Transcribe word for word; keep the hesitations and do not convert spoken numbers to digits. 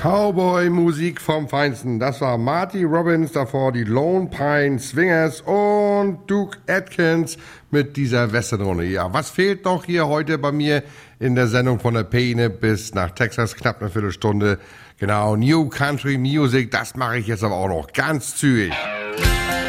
Cowboy-Musik vom Feinsten. Das war Marty Robbins, davor die Lone Pine Swingers und Duke Atkins mit dieser Westernrunde. Ja, was fehlt noch hier heute bei mir in der Sendung von der Peene bis nach Texas? Knapp eine Viertelstunde. Genau, New Country Music, das mache ich jetzt aber auch noch ganz zügig.